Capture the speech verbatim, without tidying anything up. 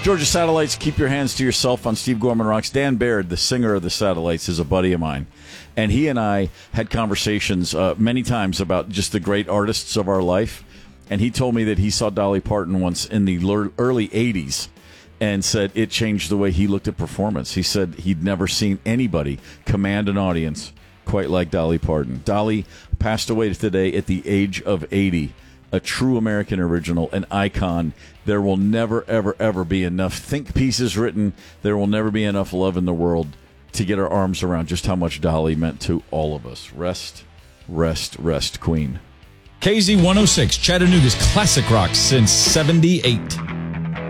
Georgia Satellites, keep your hands to yourself on Steve Gorman Rocks. Dan Baird, the singer of the Satellites, is a buddy of mine. And he and I had conversations uh, many times about just the great artists of our life. And he told me that he saw Dolly Parton once in the early eighties and said it changed the way he looked at performance. He said he'd never seen anybody command an audience quite like Dolly Parton. Dolly passed away today at the age of eighty. A true American original, an icon. There will never, ever, ever be enough think pieces written. There will never be enough love in the world to get our arms around just how much Dolly meant to all of us. Rest, rest, rest, Queen. K Z one oh six, Chattanooga's classic rock since seventy-eight.